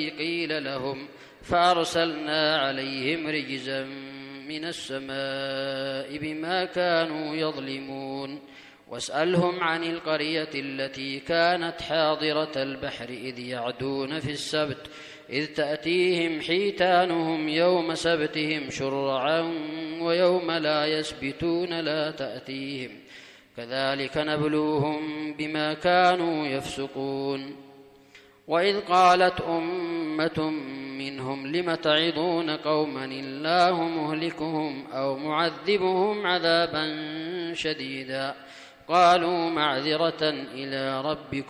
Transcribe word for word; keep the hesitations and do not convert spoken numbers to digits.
قيل لهم فأرسلنا عليهم رجزا من السماء بما كانوا يظلمون واسألهم عن القرية التي كانت حاضرة البحر إذ يعدون في السبت إذ تأتيهم حيتانهم يوم سبتهم شرعا ويوم لا يسبتون لا تأتيهم كذلك نبلوهم بما كانوا يفسقون وإذ قالت أمة منهم لم تعظون قوما الله مهلكهم أو معذبهم عذابا شديدا قالوا معذرة إلى ربكم